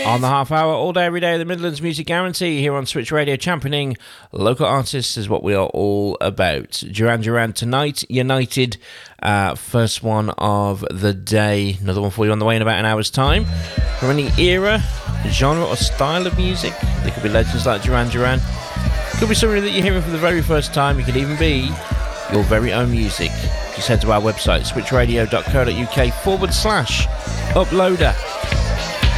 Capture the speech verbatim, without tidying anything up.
On the half hour, all day, every day, the Midlands Music Guarantee here on Switch Radio, championing local artists is what we are all about. Duran Duran tonight, United, uh, first one of the day. Another one for you on the way in about an hour's time. From any era, genre or style of music, there could be legends like Duran Duran. Could be something that you're hearing for the very first time. It could even be your very own music. Just head to our website, switchradio.co.uk forward slash uploader.